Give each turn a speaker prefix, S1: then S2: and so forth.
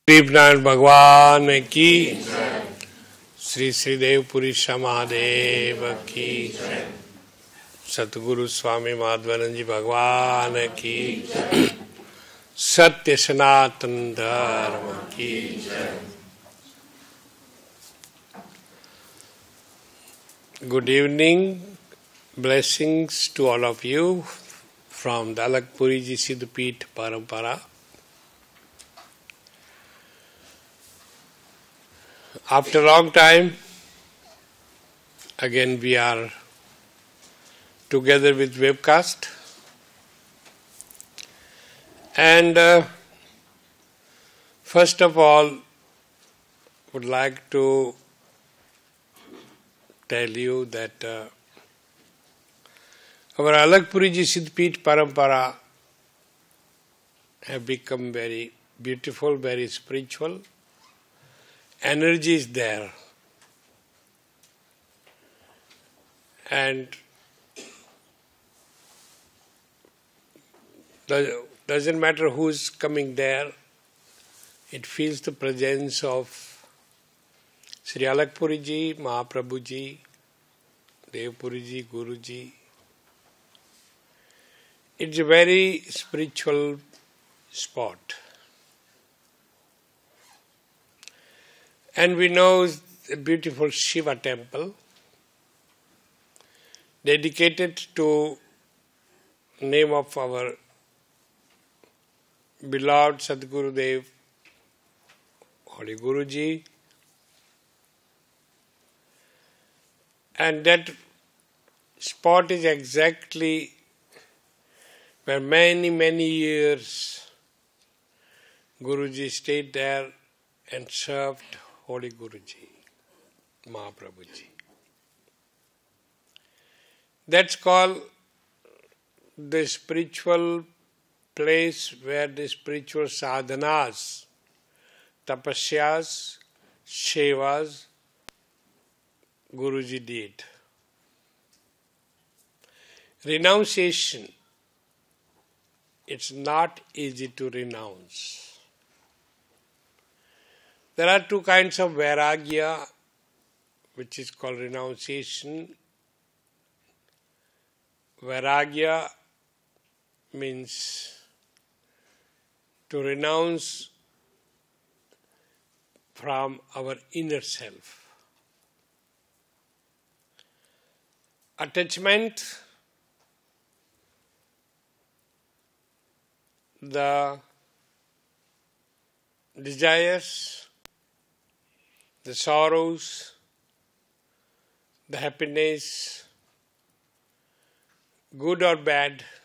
S1: गरीबनाथ भगवान की श्री श्रीदेवपुरी महादेव की सतगुरु स्वामी माधवानंद जी भगवान की सत्य सनातन धर्म की Good evening, blessings to all of you from the Alakpuri Ji Siddhapeeth Parampara. After a long time, again we are together with webcast, and first of all would like to tell you that our Alakpuri Ji Siddhapeeth Parampara have become very beautiful, very spiritual. Energy is there. And doesn't matter who is coming there, it feels the presence of Sri Alakpuri Ji, Mahaprabhu Ji, Devpuri Ji, Guru Ji. It's a very spiritual spot. And we know a beautiful Shiva temple dedicated to name of our beloved Sadguru Dev, Holy Guruji. And that spot is exactly where many years Guruji stayed there and served Holy Guruji, Mahaprabhuji. That's called the spiritual place where the spiritual sadhanas, tapasyas, sevas, Guruji did. Renunciation, it's not easy to renounce. There are two kinds of vairagya, which is called renunciation. Vairagya means to renounce from our inner self. Attachment, the desires, the sorrows, the happiness, good or bad,